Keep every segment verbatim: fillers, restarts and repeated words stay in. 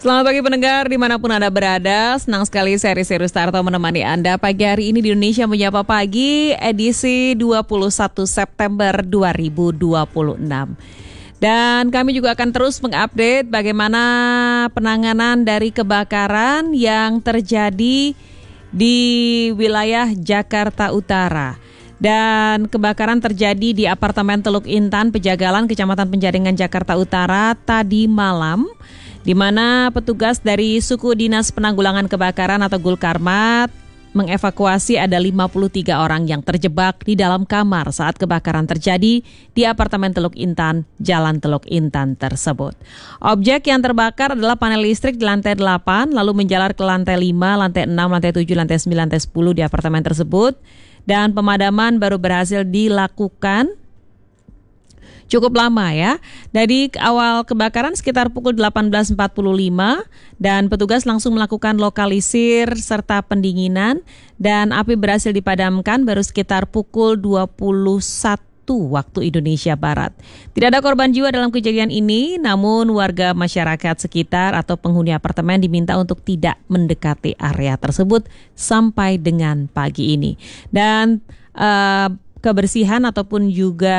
Selamat pagi pendengar dimanapun Anda berada. Senang sekali Seri Seri Starto menemani Anda pagi hari ini di Indonesia Menyapa Pagi edisi dua puluh satu September dua ribu dua puluh enam. Dan kami juga akan terus mengupdate bagaimana penanganan dari kebakaran yang terjadi di wilayah Jakarta Utara. Dan kebakaran terjadi di apartemen Teluk Intan, Pejagalan, Kecamatan Penjaringan, Jakarta Utara tadi malam, di mana petugas dari Suku Dinas Penanggulangan Kebakaran atau Gulkarmat mengevakuasi ada lima puluh tiga orang yang terjebak di dalam kamar saat kebakaran terjadi di apartemen Teluk Intan, Jalan Teluk Intan tersebut. Objek yang terbakar adalah panel listrik di lantai delapan, lalu menjalar ke lantai lima, lantai enam, lantai tujuh, lantai sembilan, lantai sepuluh di apartemen tersebut. Dan pemadaman baru berhasil dilakukan cukup lama ya. Dari awal kebakaran sekitar pukul delapan belas empat puluh lima dan petugas langsung melakukan lokalisir serta pendinginan dan api berhasil dipadamkan baru sekitar pukul dua puluh satu waktu Indonesia Barat. Tidak ada korban jiwa dalam kejadian ini, namun warga masyarakat sekitar atau penghuni apartemen diminta untuk tidak mendekati area tersebut sampai dengan pagi ini. Dan uh, kebersihan ataupun juga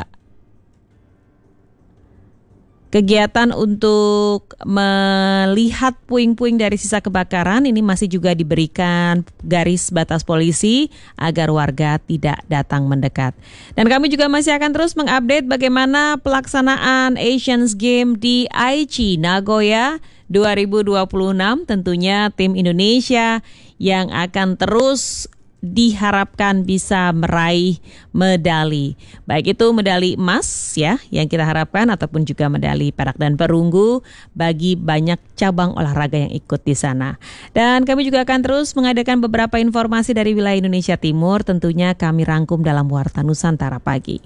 kegiatan untuk melihat puing-puing dari sisa kebakaran ini masih juga diberikan garis batas polisi agar warga tidak datang mendekat. Dan kami juga masih akan terus mengupdate bagaimana pelaksanaan Asian Games di Aichi, Nagoya dua ribu dua puluh enam. Tentunya tim Indonesia yang akan terus diharapkan bisa meraih medali. Baik itu medali emas ya yang kita harapkan ataupun juga medali perak dan perunggu bagi banyak cabang olahraga yang ikut di sana. Dan kami juga akan terus mengadakan beberapa informasi dari wilayah Indonesia Timur, tentunya kami rangkum dalam Warta Nusantara Pagi.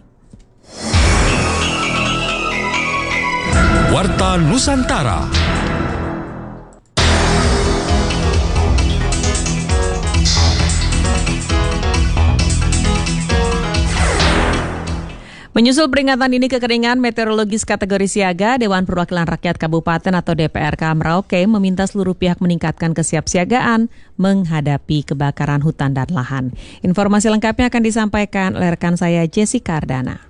Warta Nusantara. Menyusul peringatan ini kekeringan meteorologis kategori siaga, Dewan Perwakilan Rakyat Kabupaten atau D P R K Merauke meminta seluruh pihak meningkatkan kesiapsiagaan menghadapi kebakaran hutan dan lahan. Informasi lengkapnya akan disampaikan oleh rekan saya Jessica Ardana.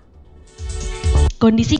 Kondisi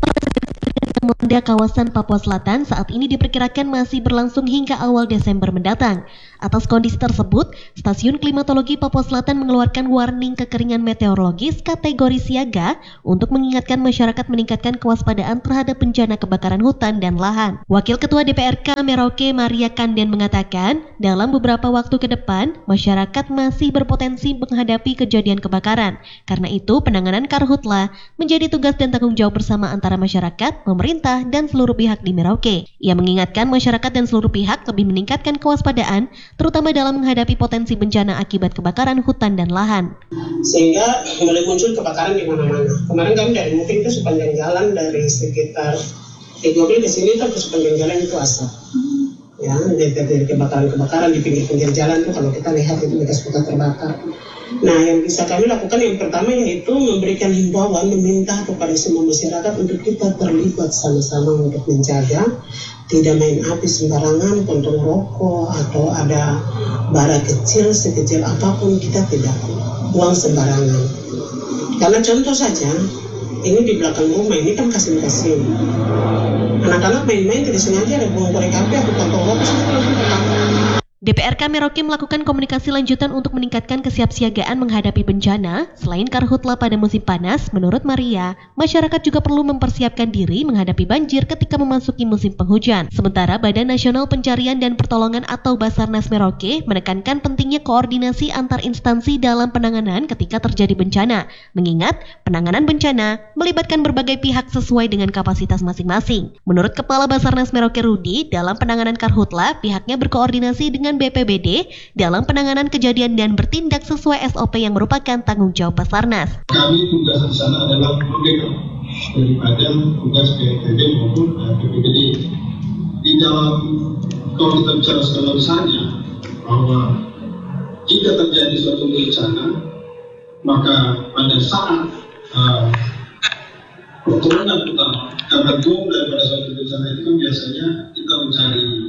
melanda kawasan Papua Selatan saat ini diperkirakan masih berlangsung hingga awal Desember mendatang. Atas kondisi tersebut, Stasiun Klimatologi Papua Selatan mengeluarkan warning kekeringan meteorologis kategori siaga untuk mengingatkan masyarakat meningkatkan kewaspadaan terhadap bencana kebakaran hutan dan lahan. Wakil Ketua D P R K Merauke Maria Kanden mengatakan, dalam beberapa waktu ke depan, masyarakat masih berpotensi menghadapi kejadian kebakaran. Karena itu, penanganan karhutla menjadi tugas dan tanggung jawab bersama antara masyarakat, pemerintah, dan seluruh pihak di Merauke. Ia mengingatkan masyarakat dan seluruh pihak lebih meningkatkan kewaspadaan, terutama dalam menghadapi potensi bencana akibat kebakaran hutan dan lahan. Sehingga mulai muncul kebakaran di mana-mana. Kemarin kami dari mungkin itu sepanjang jalan dari sekitar Tigobil ke sini tuh ke sepanjang jalan itu asap. Ya, dari kebakaran-kebakaran di pinggir-pinggir jalan tuh kalau kita lihat itu bekas-bekas terbakar. Nah, yang bisa kami lakukan yang pertama yaitu memberikan himbauan, meminta kepada semua masyarakat untuk kita terlibat sama-sama untuk menjaga tidak main api sembarangan, puntung rokok atau ada bara kecil sekecil apapun kita tidak buang sembarangan. Karena contoh saja, ini di belakang rumah ini kan kasin-kasin. Anak-anak main-main tidak sengaja ada buang korek api atau puntung rokok semua langsung terbakar. D P R K Merauke melakukan komunikasi lanjutan untuk meningkatkan kesiapsiagaan menghadapi bencana. Selain karhutla pada musim panas, menurut Maria, masyarakat juga perlu mempersiapkan diri menghadapi banjir ketika memasuki musim penghujan. Sementara Badan Nasional Pencarian dan Pertolongan atau Basarnas Merauke menekankan pentingnya koordinasi antar instansi dalam penanganan ketika terjadi bencana. Mengingat, penanganan bencana melibatkan berbagai pihak sesuai dengan kapasitas masing-masing. Menurut Kepala Basarnas Merauke Rudi, dalam penanganan karhutla, pihaknya berkoordinasi dengan B P B D dalam penanganan kejadian dan bertindak sesuai S O P yang merupakan tanggung jawab Basarnas. Kami tugas di sana adalah backup daripada tugas B P B D maupun B P B D. Di dalam kalau kita bicara skala besarnya bahwa jika terjadi suatu bencana maka pada saat uh, pertolongan utama karena goal daripada suatu bencana itu kan biasanya kita mencari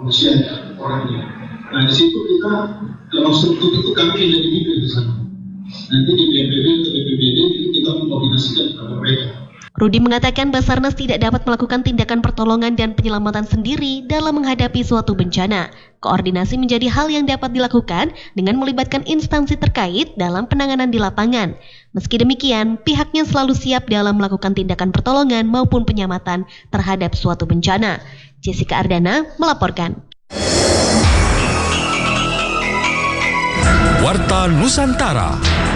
manusianya, orangnya. Nah di situ kita kalau struktur itu kami yang jadi leader di sana. Nanti di B N P B atau B P B D itu kita mengkoordinasikan kepada mereka. Rudi mengatakan Basarnas tidak dapat melakukan tindakan pertolongan dan penyelamatan sendiri dalam menghadapi suatu bencana. Koordinasi menjadi hal yang dapat dilakukan dengan melibatkan instansi terkait dalam penanganan di lapangan. Meski demikian, pihaknya selalu siap dalam melakukan tindakan pertolongan maupun penyelamatan terhadap suatu bencana. Jessica Ardana melaporkan. Warta Nusantara.